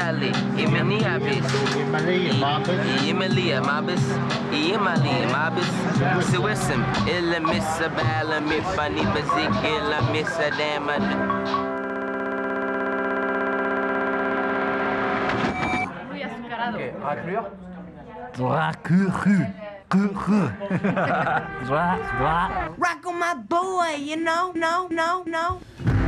Imali, Imaniabis, Imalia Mabis, Imali Mabis, Suisim, Illa Missa Bala, Mifani Bazik, Illa Missa Damad. Muy azucarado. Rock on my boy, you know, no.